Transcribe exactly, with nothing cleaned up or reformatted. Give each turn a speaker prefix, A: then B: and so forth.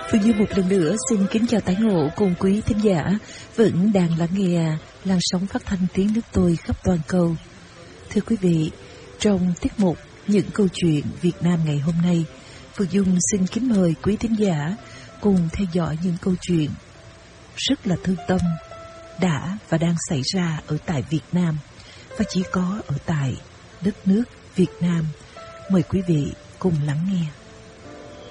A: Phương Như một lần nữa xin kính chào tái ngộ cùng quý thính giả vẫn đang lắng nghe làn sóng phát thanh tiếng nước tôi khắp toàn cầu. Thưa quý vị, trong tiết mục Những câu chuyện Việt Nam ngày hôm nay, Phương Dung xin kính mời quý thính giả cùng theo dõi những câu chuyện rất là thương tâm đã và đang xảy ra ở tại Việt Nam và chỉ có ở tại đất nước Việt Nam. Mời quý vị cùng lắng nghe.